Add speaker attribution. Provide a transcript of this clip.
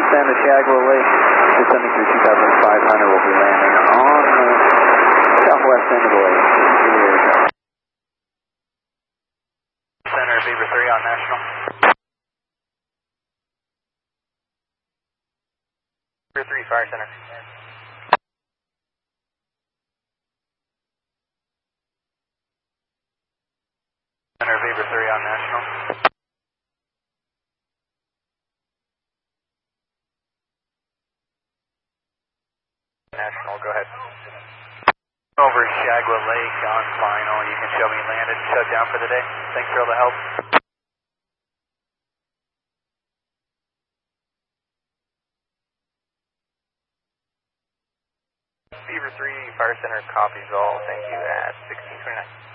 Speaker 1: Santa Chagua Lake, descending through 2,500, will be landing on the southwest end of the lake.
Speaker 2: Center, Beaver 3 on National. Beaver 3, Fire Center. Center, Beaver 3 on National. National, go ahead. Over Chagua Lake on final. You can show me landed and shut down for the day. Thanks for all the help. Beaver 3, Fire Center copies all. Thank you at 1629.